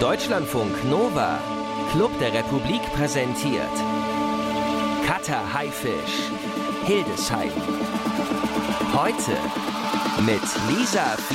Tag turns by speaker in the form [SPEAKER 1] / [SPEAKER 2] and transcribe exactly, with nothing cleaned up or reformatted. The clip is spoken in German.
[SPEAKER 1] Deutschlandfunk Nova, Club der Republik präsentiert Cutter Haifisch, Hildesheim. Heute mit Lisa